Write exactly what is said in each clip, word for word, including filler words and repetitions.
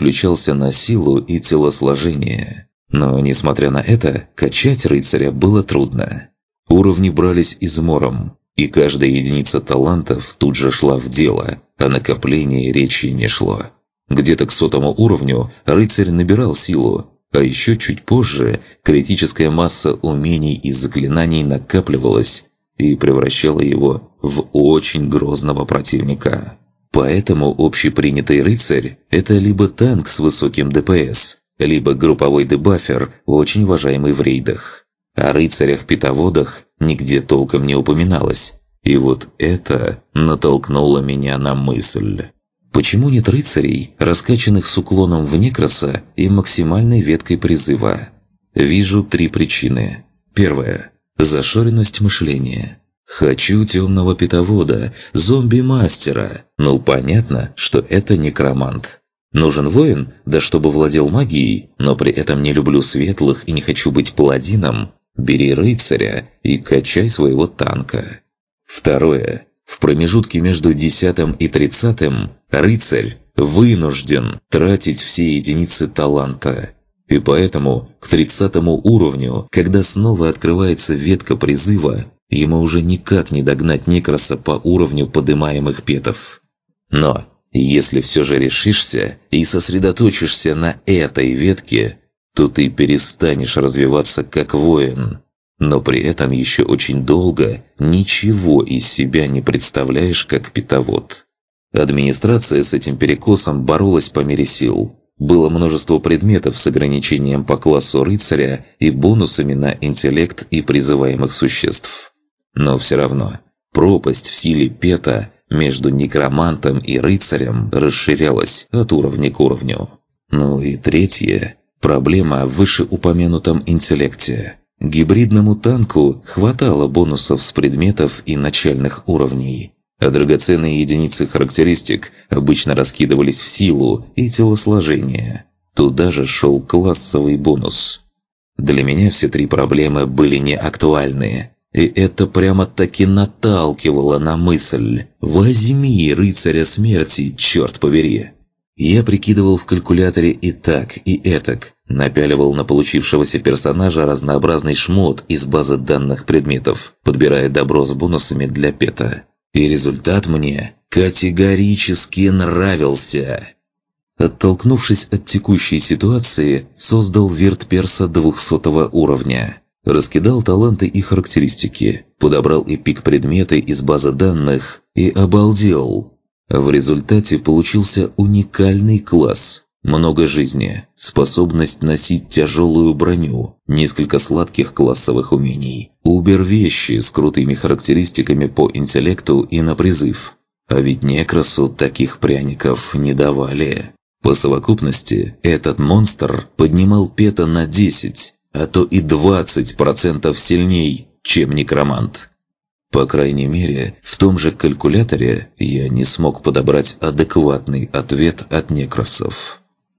переключался на силу и телосложение. Но, несмотря на это, качать рыцаря было трудно. Уровни брались измором, и каждая единица талантов тут же шла в дело, о накоплении речи не шло. Где-то к сотому уровню рыцарь набирал силу, а еще чуть позже критическая масса умений и заклинаний накапливалась и превращала его в очень грозного противника. Поэтому общепринятый рыцарь – это либо танк с высоким ДПС, либо групповой дебафер, очень уважаемый в рейдах. О рыцарях-питоводах нигде толком не упоминалось. И вот это натолкнуло меня на мысль. Почему нет рыцарей, раскачанных с уклоном в некроса и максимальной веткой призыва? Вижу три причины. Первая – зашоренность мышления. Хочу темного питовода, зомби-мастера. Ну, понятно, что это некромант. Нужен воин, да чтобы владел магией, но при этом не люблю светлых и не хочу быть паладином. Бери рыцаря и качай своего танка. Второе. В промежутке между десятым и тридцатым рыцарь вынужден тратить все единицы таланта. И поэтому к тридцатому уровню, когда снова открывается ветка призыва, ему уже никак не догнать некроса по уровню подымаемых петов. Но если все же решишься и сосредоточишься на этой ветке, то ты перестанешь развиваться как воин, но при этом еще очень долго ничего из себя не представляешь как питовод. Администрация с этим перекосом боролась по мере сил. Было множество предметов с ограничением по классу рыцаря и бонусами на интеллект и призываемых существ. Но все равно пропасть в силе пета между некромантом и рыцарем расширялась от уровня к уровню. Ну и третье – проблема в вышеупомянутом интеллекте. Гибридному танку хватало бонусов с предметов и начальных уровней, а драгоценные единицы характеристик обычно раскидывались в силу и телосложение. Туда же шел классовый бонус. Для меня все три проблемы были неактуальны, и это прямо-таки наталкивало на мысль «возьми рыцаря смерти, черт побери!». Я прикидывал в калькуляторе и так, и этак, напяливал на получившегося персонажа разнообразный шмот из базы данных предметов, подбирая добро с бонусами для пета. И результат мне категорически нравился. Оттолкнувшись от текущей ситуации, создал вирт-перса двухсотого уровня. Раскидал таланты и характеристики, подобрал эпик-предметы из базы данных и обалдел. В результате получился уникальный класс. Много жизни, способность носить тяжелую броню, несколько сладких классовых умений, убер-вещи с крутыми характеристиками по интеллекту и на призыв. А ведь некросу таких пряников не давали. По совокупности, этот монстр поднимал пета на десять, а то и двадцать процентов сильней, чем некромант. По крайней мере, в том же калькуляторе я не смог подобрать адекватный ответ от некросов.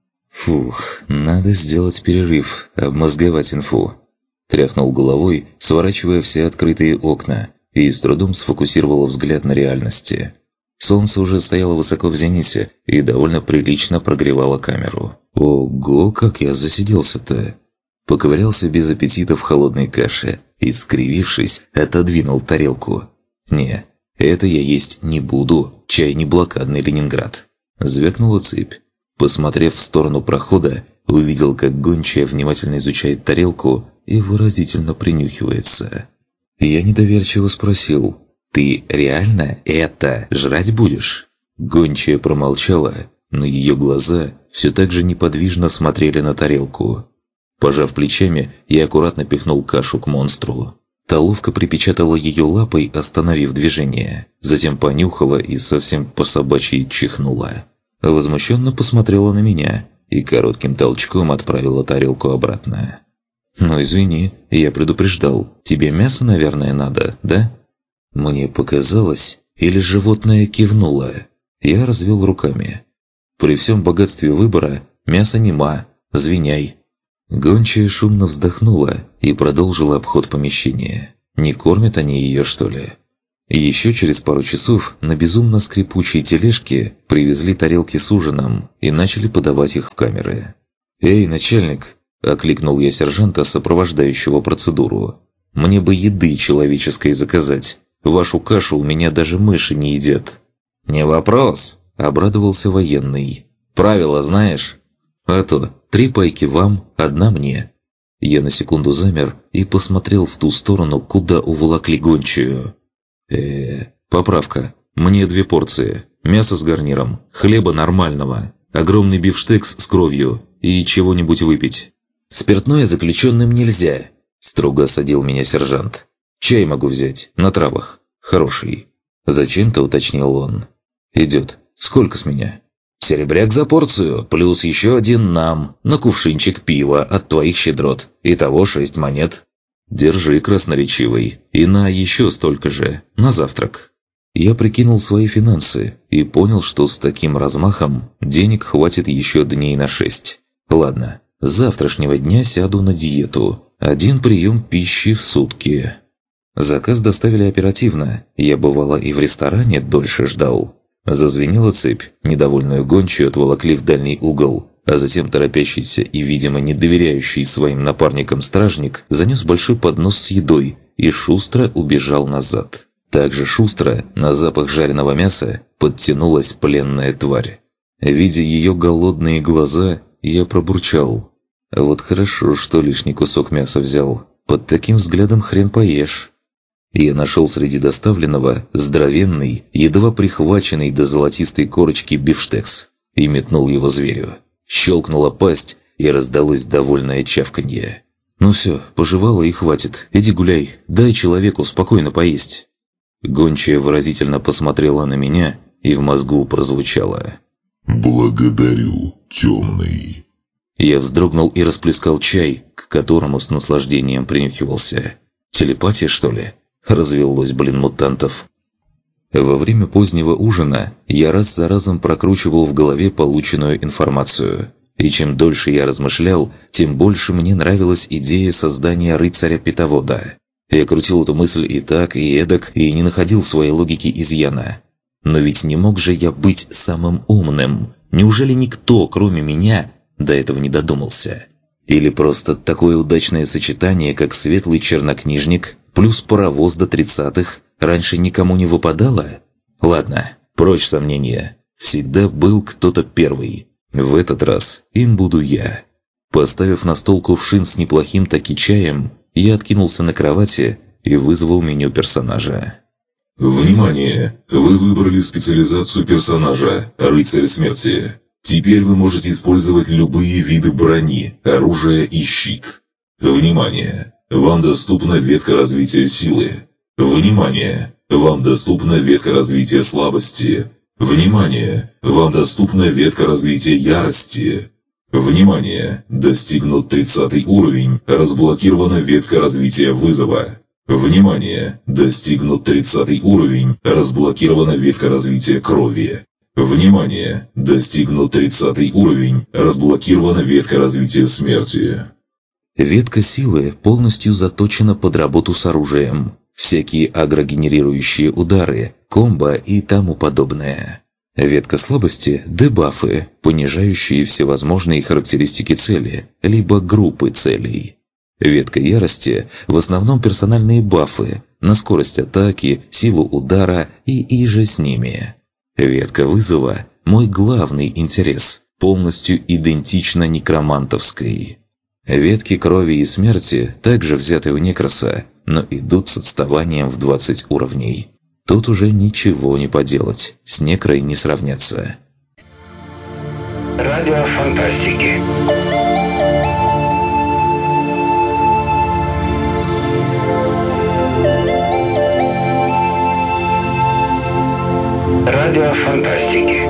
Фух, надо сделать перерыв, обмозговать инфу. Тряхнул головой, сворачивая все открытые окна, и с трудом сфокусировал взгляд на реальности. Солнце уже стояло высоко в зените и довольно прилично прогревало камеру. Ого, как я засиделся-то! Поковырялся без аппетита в холодной каше и, скривившись, отодвинул тарелку. Не, это я есть не буду, чай не блокадный Ленинград. Звякнула цепь. Посмотрев в сторону прохода, увидел, как гончая внимательно изучает тарелку и выразительно принюхивается. Я недоверчиво спросил: «Ты реально это жрать будешь?» Гончая промолчала, но ее глаза все так же неподвижно смотрели на тарелку. Пожав плечами, я аккуратно пихнул кашу к монстру. Та ловко припечатала ее лапой, остановив движение. Затем понюхала и совсем по-собачьи чихнула. Возмущенно посмотрела на меня и коротким толчком отправила тарелку обратно. «Ну извини, я предупреждал. Тебе мясо, наверное, надо, да?» Мне показалось, или животное кивнуло. Я развел руками. «При всем богатстве выбора мясо нема, звеняй». Гончая шумно вздохнула и продолжила обход помещения. Не кормят они ее, что ли? Еще через пару часов на безумно скрипучей тележке привезли тарелки с ужином и начали подавать их в камеры. «Эй, начальник!» – окликнул я сержанта, сопровождающего процедуру. «Мне бы еды человеческой заказать. Вашу кашу у меня даже мыши не едят». «Не вопрос!» – обрадовался военный. «Правила знаешь?» «А то, три пайки вам, одна мне». Я на секунду замер и посмотрел в ту сторону, куда уволокли гончую. э поправка. Мне две порции. Мясо с гарниром, хлеба нормального, огромный бифштекс с кровью и чего-нибудь выпить. «Спиртное заключенным нельзя», – строго осадил меня сержант. «Чай могу взять, на травах. Хороший». Зачем-то уточнил он. «Идет. Сколько с меня?» «Серебряк за порцию, плюс еще один нам, на кувшинчик пива от твоих щедрот. Итого шесть монет». «Держи, красноречивый, и на еще столько же, на завтрак». Я прикинул свои финансы и понял, что с таким размахом денег хватит еще дней на шесть. Ладно, с завтрашнего дня сяду на диету. Один прием пищи в сутки. Заказ доставили оперативно. Я бывало и в ресторане дольше ждал. Зазвенела цепь, недовольную гончую отволокли в дальний угол, а затем торопящийся и, видимо, не доверяющий своим напарникам стражник занес большой поднос с едой и шустро убежал назад. Также шустро на запах жареного мяса подтянулась пленная тварь. Видя ее голодные глаза, я пробурчал. Вот хорошо, что лишний кусок мяса взял. Под таким взглядом хрен поешь. Я нашел среди доставленного здоровенный, едва прихваченный до золотистой корочки бифштекс и метнул его зверю. Щелкнула пасть, и раздалось довольное чавканье. «Ну все, пожевала и хватит. Иди гуляй, дай человеку спокойно поесть». Гончая выразительно посмотрела на меня, и в мозгу прозвучало: «Благодарю, темный». Я вздрогнул и расплескал чай, к которому с наслаждением принюхивался. Телепатия, что ли? Развелось, блин, мутантов. Во время позднего ужина я раз за разом прокручивал в голове полученную информацию. И чем дольше я размышлял, тем больше мне нравилась идея создания рыцаря-питовода. Я крутил эту мысль и так, и эдак, и не находил в своей логике изъяна. Но ведь не мог же я быть самым умным. Неужели никто, кроме меня, до этого не додумался? Или просто такое удачное сочетание, как светлый чернокнижник плюс паровоз до тридцатых, раньше никому не выпадало? Ладно, прочь сомнения. Всегда был кто-то первый. В этот раз им буду я. Поставив на стол кувшин с неплохим таки чаем, я откинулся на кровати и вызвал меню персонажа. Внимание! Вы выбрали специализацию персонажа «Рыцарь смерти». Теперь вы можете использовать любые виды брони, оружия и щит. Внимание! Вам доступна ветка развития силы. Внимание! Вам доступна ветка развития слабости. Внимание! Вам доступна ветка развития ярости. Внимание! Достигнут тридцатый уровень, разблокирована ветка развития вызова. Внимание! Достигнут тридцатый уровень, разблокирована ветка развития крови. Внимание! Достигнут тридцатый уровень, разблокирована ветка развития смерти. Ветка силы полностью заточена под работу с оружием. Всякие агрогенерирующие удары, комбо и тому подобное. Ветка слабости – дебафы, понижающие всевозможные характеристики цели, либо группы целей. Ветка ярости – в основном персональные бафы на скорость атаки, силу удара и иже с ними. Ветка вызова – мой главный интерес, полностью идентична некромантовской. Ветки крови и смерти также взяты у Некроса, но идут с отставанием в двадцать уровней. Тут уже ничего не поделать, с Некрой не сравняться. Радио фантастики. Радио фантастики.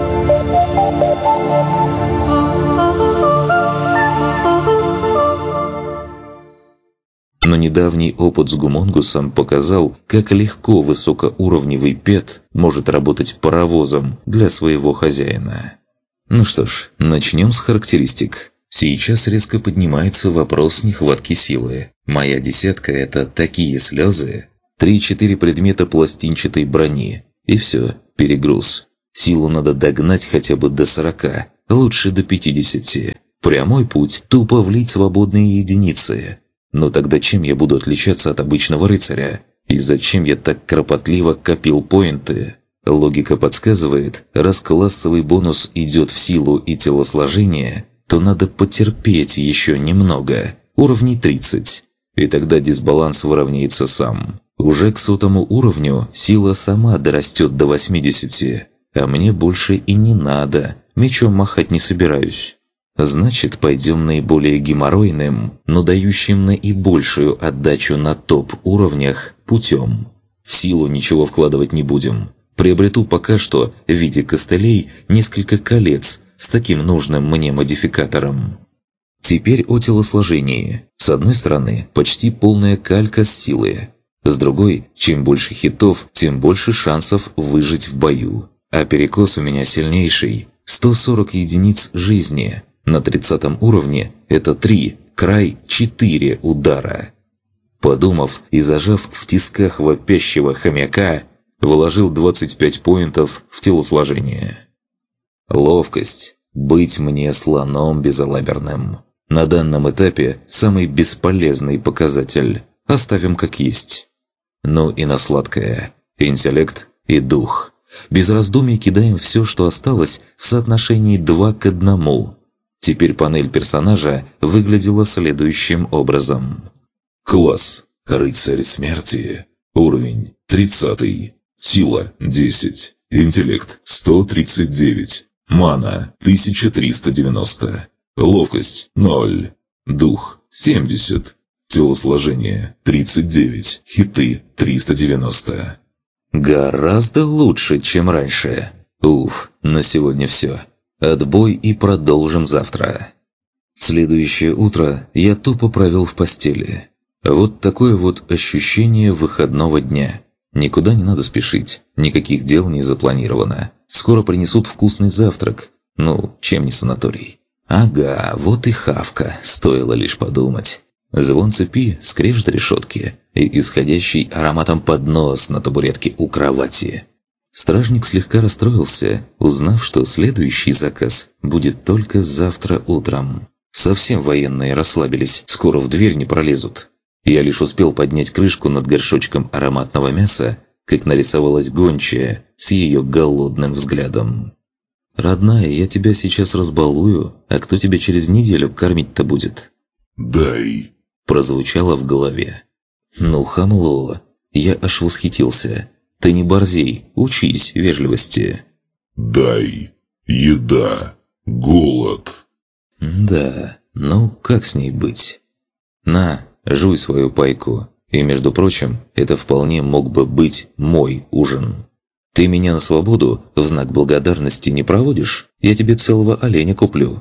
Но недавний опыт с гумонгусом показал, как легко высокоуровневый пет может работать паровозом для своего хозяина. Ну что ж, начнем с характеристик. Сейчас резко поднимается вопрос нехватки силы. Моя десятка – это такие слезы. Три-четыре предмета пластинчатой брони. И все, перегруз. Силу надо догнать хотя бы до сорока, лучше до пятидесяти. Прямой путь – тупо влить свободные единицы. Но тогда чем я буду отличаться от обычного рыцаря? И зачем я так кропотливо копил поинты? Логика подсказывает, раз классовый бонус идет в силу и телосложение, то надо потерпеть еще немного, уровней тридцать. И тогда дисбаланс выровняется сам. Уже к сотому уровню сила сама дорастет до восьмидесяти, а мне больше и не надо, мечом махать не собираюсь. Значит, пойдем наиболее геморройным, но дающим наибольшую отдачу на топ-уровнях путем. В силу ничего вкладывать не будем. Приобрету пока что в виде костылей несколько колец с таким нужным мне модификатором. Теперь о телосложении. С одной стороны, почти полная калька с силы. С другой, чем больше хитов, тем больше шансов выжить в бою. А перекос у меня сильнейший. сто сорок единиц жизни. На тридцатом уровне это три, край четыре удара. Подумав и зажав в тисках вопящего хомяка, вложил двадцать пять поинтов в телосложение. Ловкость. Быть мне слоном безалаберным. На данном этапе самый бесполезный показатель. Оставим как есть. Ну и на сладкое. Интеллект и дух. Без раздумий кидаем все, что осталось, в соотношении два к одному. Теперь панель персонажа выглядела следующим образом. Класс. Рыцарь смерти. Уровень тридцатый. Сила десять. Интеллект сто тридцать девять. Мана тысяча триста девяносто. Ловкость ноль. Дух семьдесят. Телосложение тридцать девять. Хиты триста девяносто. Гораздо лучше, чем раньше. Уф, на сегодня все. Отбой и продолжим завтра. Следующее утро я тупо провел в постели. Вот такое вот ощущение выходного дня. Никуда не надо спешить, никаких дел не запланировано. Скоро принесут вкусный завтрак. Ну, чем не санаторий? Ага, вот и хавка, стоило лишь подумать. Звон цепи, скрежет решетки и исходящий ароматом поднос на табуретке у кровати. Стражник слегка расстроился, узнав, что следующий заказ будет только завтра утром. Совсем военные расслабились, скоро в дверь не пролезут. Я лишь успел поднять крышку над горшочком ароматного мяса, как нарисовалась гончая с ее голодным взглядом. «Родная, я тебя сейчас разбалую, а кто тебя через неделю кормить-то будет?» «Дай!» – прозвучало в голове. «Ну, хамло!» Я аж восхитился. «Ты не борзей, учись вежливости». «Дай! Еда! Голод!» «Да, ну как с ней быть?» «На, жуй свою пайку. И, между прочим, это вполне мог бы быть мой ужин. Ты меня на свободу в знак благодарности не проводишь? Я тебе целого оленя куплю».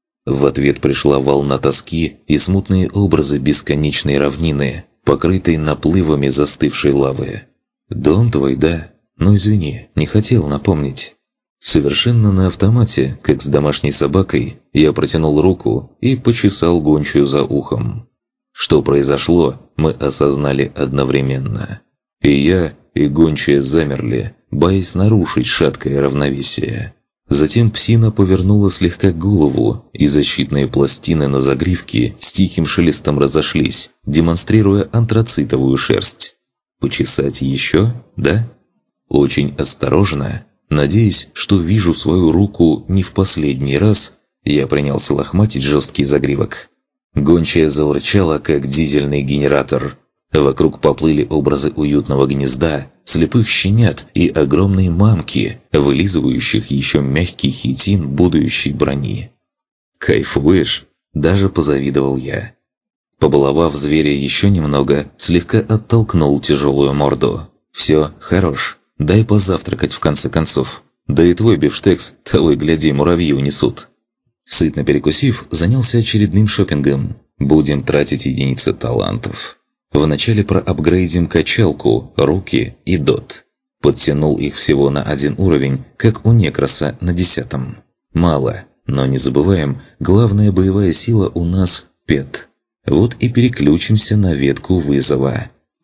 В ответ пришла волна тоски и смутные образы бесконечной равнины, покрытой наплывами застывшей лавы. «Дом твой, да? Ну извини, не хотел напомнить». Совершенно на автомате, как с домашней собакой, я протянул руку и почесал гончую за ухом. Что произошло, мы осознали одновременно. И я, и гончая замерли, боясь нарушить шаткое равновесие. Затем псина повернула слегка голову, и защитные пластины на загривке с тихим шелестом разошлись, демонстрируя антрацитовую шерсть. Почесать еще, да? Очень осторожно, надеясь, что вижу свою руку не в последний раз, я принялся лохматить жесткий загривок. Гончая заурчала, как дизельный генератор. Вокруг поплыли образы уютного гнезда, слепых щенят и огромной мамки, вылизывающих еще мягкий хитин будущей брони. «Кайфуешь?» – даже позавидовал я. Побаловав зверя еще немного, слегка оттолкнул тяжелую морду. «Все, хорош. Дай позавтракать в конце концов. Да и твой бифштекс, того и гляди, муравьи унесут». Сытно перекусив, занялся очередным шопингом. Будем тратить единицы талантов. Вначале проапгрейдим качалку, руки и дот. Подтянул их всего на один уровень, как у Некроса на десятом. Мало, но не забываем, главная боевая сила у нас – пет. Вот и переключимся на ветку вызова.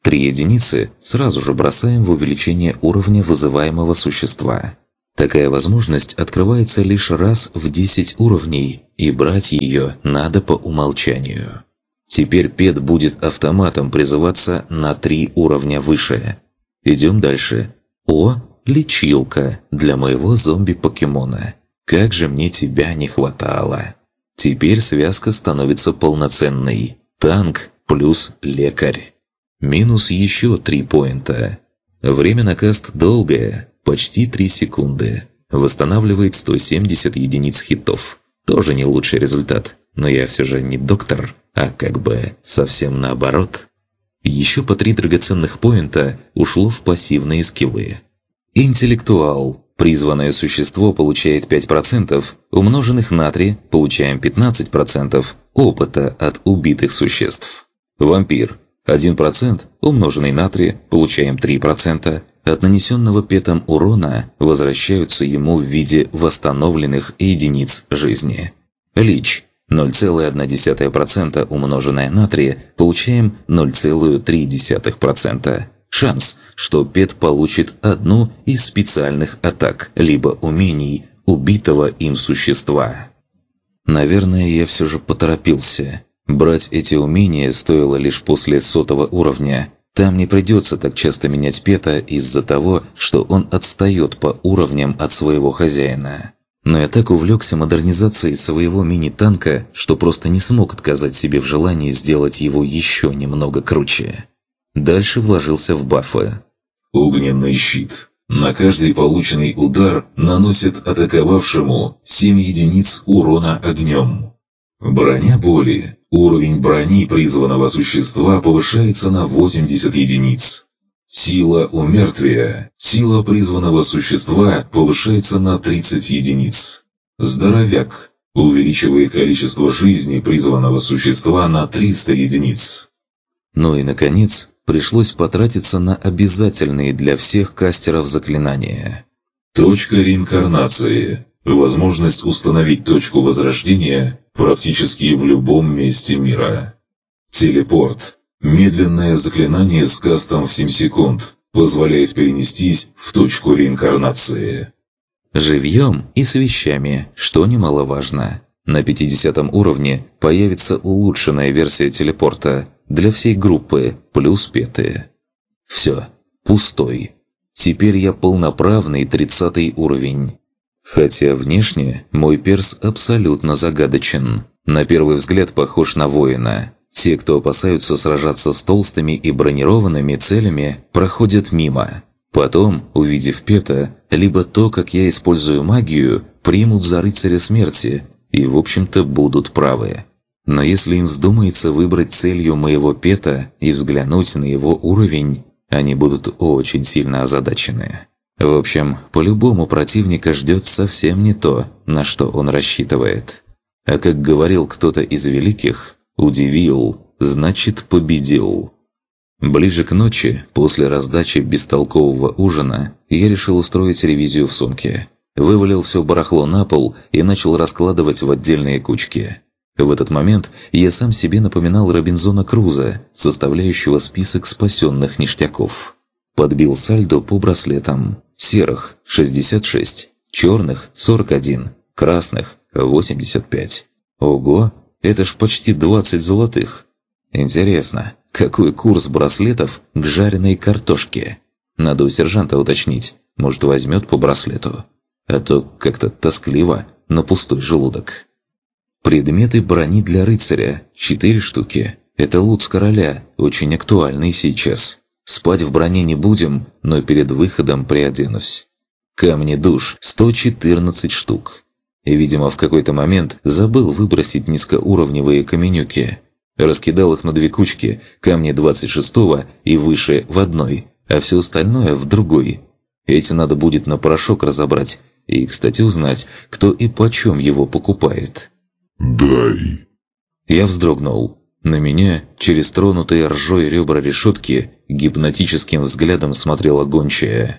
Три единицы сразу же бросаем в увеличение уровня вызываемого существа. Такая возможность открывается лишь раз в десять уровней, и брать ее надо по умолчанию. Теперь пет будет автоматом призываться на три уровня выше. Идем дальше. О, лечилка для моего зомби-покемона. Как же мне тебя не хватало. Теперь связка становится полноценной. Танк плюс лекарь. Минус еще три поинта. Время на каст долгое, почти три секунды. Восстанавливает сто семьдесят единиц хитов. Тоже не лучший результат, но я все же не доктор, а как бы совсем наоборот. Еще по три драгоценных поинта ушло в пассивные скиллы. Интеллектуал. Призванное существо получает пять процентов, умноженных на три получаем пятнадцать процентов опыта от убитых существ. Вампир. один процент, умноженный на три, получаем три процента. От нанесенного петом урона возвращаются ему в виде восстановленных единиц жизни. Лич. ноль целых одна десятая процента умноженное на три, получаем ноль целых три десятых процента. Шанс, что пет получит одну из специальных атак, либо умений убитого им существа. Наверное, я все же поторопился. Брать эти умения стоило лишь после сотого уровня. Там не придется так часто менять пета из-за того, что он отстает по уровням от своего хозяина. Но я так увлекся модернизацией своего мини-танка, что просто не смог отказать себе в желании сделать его еще немного круче. Дальше вложился в бафы. Огненный щит. На каждый полученный удар наносит атаковавшему семь единиц урона огнем. Броня боли. Уровень брони призванного существа повышается на восемьдесят единиц. Сила умертвия. Сила призванного существа повышается на тридцать единиц. Здоровяк. Увеличивает количество жизни призванного существа на триста единиц. Ну и, наконец, пришлось потратиться на обязательные для всех кастеров заклинания. Точка реинкарнации. Возможность установить точку возрождения практически в любом месте мира. Телепорт. Медленное заклинание с кастом в семь секунд позволяет перенестись в точку реинкарнации. Живьем и с вещами, что немаловажно. На пятидесятом уровне появится улучшенная версия телепорта для всей группы плюс петы. Все, пустой. Теперь я полноправный тридцатый уровень. Хотя внешне мой перс абсолютно загадочен. На первый взгляд похож на воина. Те, кто опасаются сражаться с толстыми и бронированными целями, проходят мимо. Потом, увидев пета, либо то, как я использую магию, примут за рыцаря смерти и, в общем-то, будут правы. Но если им вздумается выбрать целью моего пета и взглянуть на его уровень, они будут очень сильно озадачены. В общем, по-любому противника ждет совсем не то, на что он рассчитывает. А как говорил кто-то из великих, удивил, значит победил. Ближе к ночи, после раздачи бестолкового ужина, я решил устроить ревизию в сумке. Вывалил все барахло на пол и начал раскладывать в отдельные кучки. В этот момент я сам себе напоминал Робинзона Круза, составляющего список спасенных ништяков. Подбил сальдо по браслетам. Серых – шестьдесят шесть, черных – сорок один, красных – восемьдесят пять. Ого, это ж почти двадцать золотых. Интересно, какой курс браслетов к жареной картошке? Надо у сержанта уточнить, может возьмет по браслету. А то как-то тоскливо на пустой желудок. Предметы брони для рыцаря – четыре штуки. Это лут с короля, очень актуальный сейчас. Спать в броне не будем, но перед выходом приоденусь. Камни душ – сто четырнадцать штук. И, видимо, в какой-то момент забыл выбросить низкоуровневые каменюки. Раскидал их на две кучки, камни двадцать шестого и выше в одной, а все остальное в другой. Эти надо будет на порошок разобрать и, кстати, узнать, кто и почем его покупает. «Дай». Я вздрогнул. На меня, через тронутые ржой ребра решетки, гипнотическим взглядом смотрела гончая.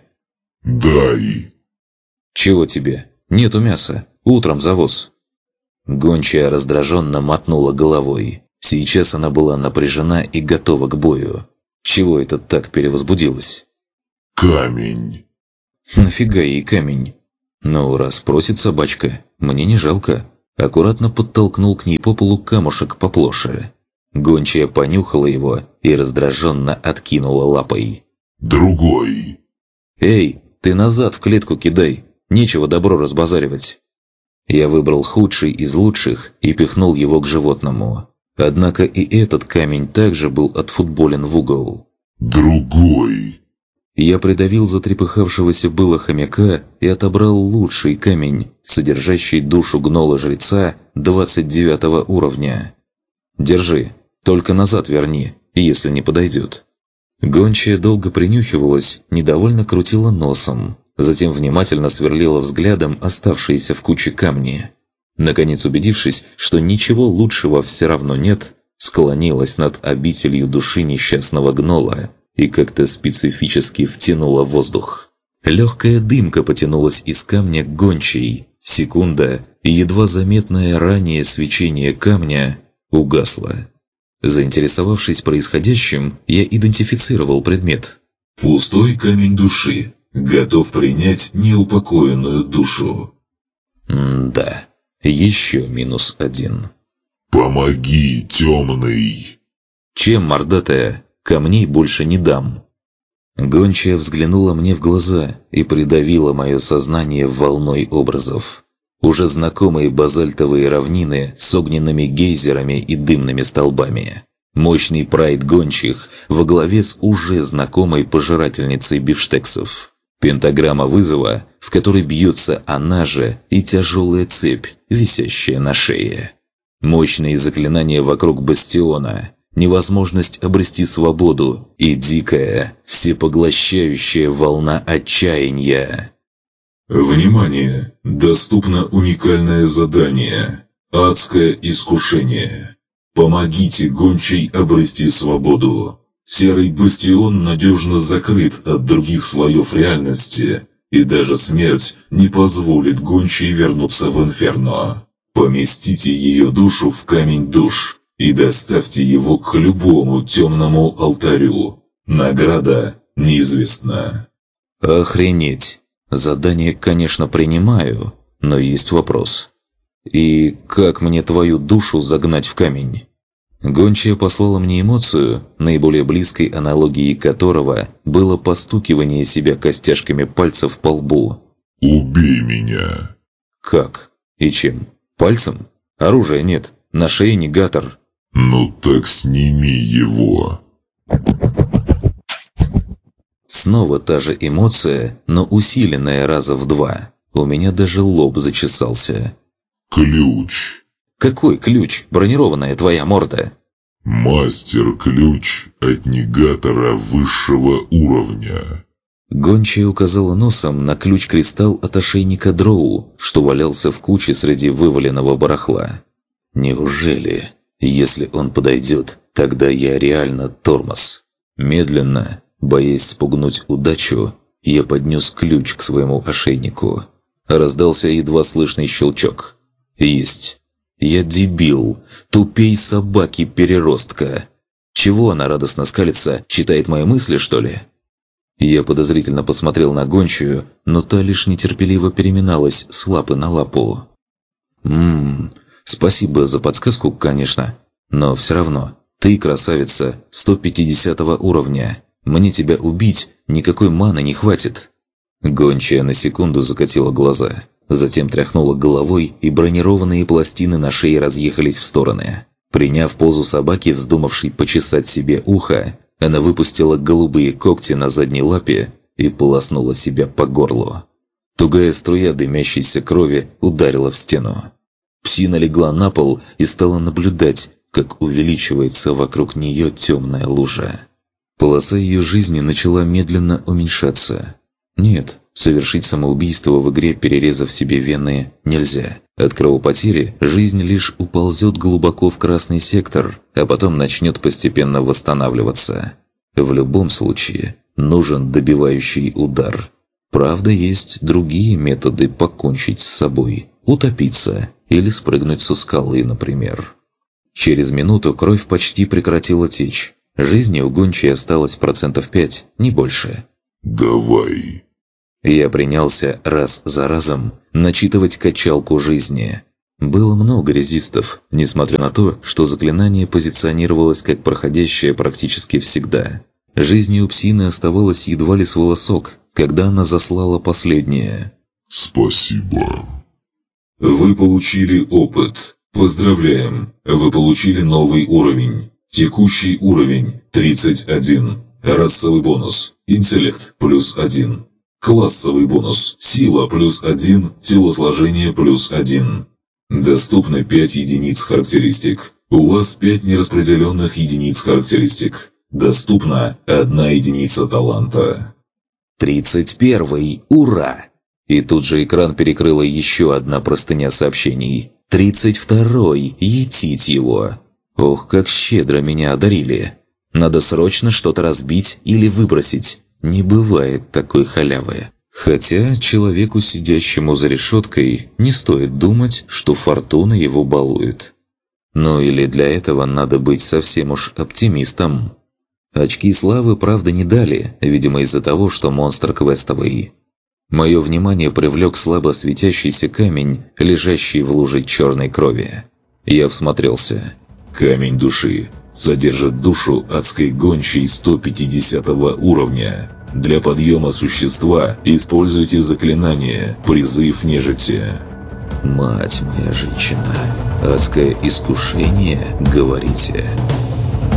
«Дай». «Чего тебе? Нету мяса. Утром завоз». Гончая раздраженно мотнула головой. Сейчас она была напряжена и готова к бою. Чего это так перевозбудилась? Камень. Нафига ей камень? Ну, раз просит собачка, мне не жалко. Аккуратно подтолкнул к ней по полу камушек поплоше. Гончая понюхала его и раздраженно откинула лапой. Другой. «Эй, ты назад в клетку кидай, нечего добро разбазаривать». Я выбрал худший из лучших и пихнул его к животному. Однако и этот камень также был отфутболен в угол. Другой. Я придавил затрепыхавшегося было хомяка и отобрал лучший камень, содержащий душу гнола-жреца двадцать девятого уровня. «Держи, только назад верни, если не подойдет». Гончая долго принюхивалась, недовольно крутила носом, затем внимательно сверлила взглядом оставшиеся в куче камни. Наконец, убедившись, что ничего лучшего все равно нет, склонилась над обителью души несчастного гнола и как-то специфически втянула воздух. Легкая дымка потянулась из камня к гончей. Секунда, и едва заметное ранее свечение камня угасло. Заинтересовавшись происходящим, я идентифицировал предмет. Пустой камень души. Готов принять неупокоенную душу. М-да, еще минус один. Помоги, темный. Чем, мордатая? Камней больше не дам. Гончая взглянула мне в глаза и придавила мое сознание волной образов. Уже знакомые базальтовые равнины с огненными гейзерами и дымными столбами. Мощный прайд гончих во главе с уже знакомой пожирательницей бифштексов. Пентаграмма вызова, в которой бьется она же, и тяжелая цепь, висящая на шее. Мощные заклинания вокруг бастиона, невозможность обрести свободу и дикая, всепоглощающая волна отчаяния. Внимание! Доступно уникальное задание. Адское искушение. Помогите гончей обрести свободу. Серый бастион надежно закрыт от других слоев реальности, и даже смерть не позволит гончей вернуться в инферно. Поместите ее душу в камень душ и доставьте его к любому темному алтарю. Награда неизвестна. Охренеть! Задание, конечно, принимаю, но есть вопрос. И как мне твою душу загнать в камень? Гончая послала мне эмоцию, наиболее близкой аналогией которого было постукивание себя костяшками пальцев по лбу. Убей меня. Как? И чем? Пальцем? Оружия нет, на шее негатор. Ну так сними его. Снова та же эмоция, но усиленная раза в два. У меня даже лоб зачесался. Ключ. Какой ключ? Бронированная твоя морда. Мастер-ключ от негатора высшего уровня. Гончая указала носом на ключ-кристалл от ошейника Дроу, что валялся в куче среди вываленного барахла. Неужели, если он подойдет, тогда я реально тормоз? Медленно, боясь спугнуть удачу, я поднес ключ к своему ошейнику. Раздался едва слышный щелчок. Есть. Я дебил, тупей собаки-переростка. Чего она радостно скалится, читает мои мысли, что ли? Я подозрительно посмотрел на гончую, но та лишь нетерпеливо переминалась с лапы на лапу. Ммм, спасибо за подсказку, конечно, но все равно, ты красавица сто пятидесятого уровня. Мне тебя убить никакой маны не хватит. Гончая на секунду закатила глаза. Затем тряхнула головой, и бронированные пластины на шее разъехались в стороны. Приняв позу собаки, вздумавшей почесать себе ухо, она выпустила голубые когти на задней лапе и полоснула себя по горлу. Тугая струя дымящейся крови ударила в стену. Псина легла на пол и стала наблюдать, как увеличивается вокруг нее темная лужа. Полоса ее жизни начала медленно уменьшаться. Нет, совершить самоубийство в игре, перерезав себе вены, нельзя. От кровопотери жизнь лишь уползет глубоко в красный сектор, а потом начнет постепенно восстанавливаться. В любом случае, нужен добивающий удар. Правда, есть другие методы покончить с собой. Утопиться или спрыгнуть со скалы, например. Через минуту кровь почти прекратила течь. Жизни у гончей осталось процентов пять, не больше. «Давай». Я принялся раз за разом начитывать качалку жизни. Было много резистов, несмотря на то, что заклинание позиционировалось как проходящее практически всегда. Жизни у псины оставалось едва ли с волосок, когда она заслала последнее. «Спасибо». Вы получили опыт. Поздравляем, вы получили новый уровень. Текущий уровень тридцать один. Расовый бонус интеллект плюс один. Классовый бонус сила плюс один, телосложение плюс один. Доступно пять единиц характеристик. У вас пять нераспределенных единиц характеристик. Доступна одна единица таланта. тридцать первый. Ура! И тут же экран перекрыла еще одна простыня сообщений. тридцать второй. Етить его. Ох, как щедро меня одарили. Надо срочно что-то разбить или выбросить. Не бывает такой халявы. Хотя человеку, сидящему за решеткой, не стоит думать, что фортуна его балует. Ну или для этого надо быть совсем уж оптимистом. Очки славы, правда, не дали, видимо из-за того, что монстр квестовый. Мое внимание привлек слабо светящийся камень, лежащий в луже черной крови. Я всмотрелся. Камень души. Содержит душу адской гончей сто пятидесятого уровня. Для подъема существа используйте заклинание «Призыв нежити». Мать моя женщина, адское искушение, говорите?